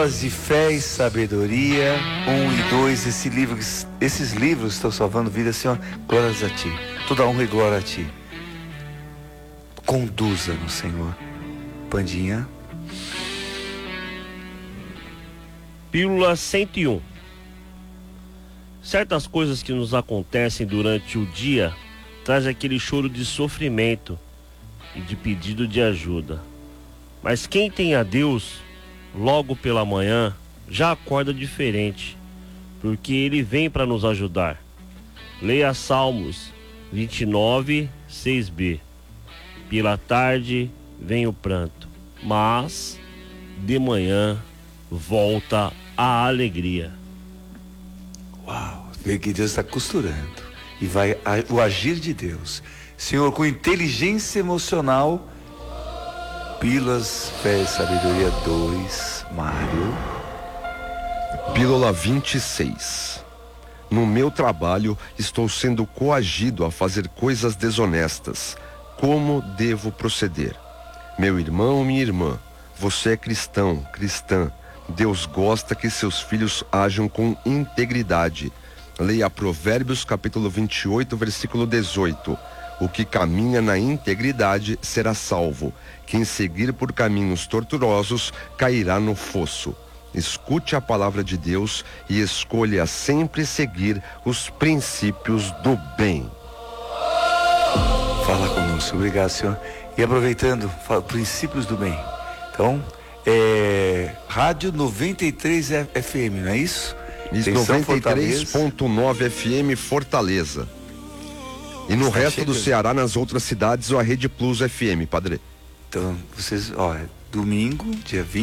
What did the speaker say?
Pílulas de Fé e Sabedoria 1 e 2. Esses livros estão salvando vidas, Senhor. Glórias a Ti. Toda honra e glória a Ti. Conduza-nos, Senhor. Pandinha. Pílula 101. Certas coisas que nos acontecem durante o dia traz aquele choro de sofrimento e de pedido de ajuda. Mas quem tem a Deus, logo pela manhã, já acorda diferente, porque Ele vem para nos ajudar. Leia Salmos 29, 6b. Pela tarde vem o pranto, mas de manhã volta a alegria. Uau, vê que Deus está costurando. E vai o agir de Deus. Senhor, com inteligência emocional, Pílulas, Fé e Sabedoria 2, Mário. Pílula 26. No meu trabalho, estou sendo coagido a fazer coisas desonestas. Como devo proceder? Meu irmão, minha irmã, você é cristão, cristã. Deus gosta que seus filhos ajam com integridade. Leia Provérbios capítulo 28, versículo 18. O que caminha na integridade será salvo. Quem seguir por caminhos tortuosos cairá no fosso. Escute a palavra de Deus e escolha sempre seguir os princípios do bem. Fala conosco, obrigado, Senhor. E aproveitando, princípios do bem. Então, Rádio 93 FM, não é isso? Isso, 93.9 FM Fortaleza. E no resto do Ceará, nas outras cidades, a Rede Plus FM, Padre. Então, vocês, domingo, dia 20.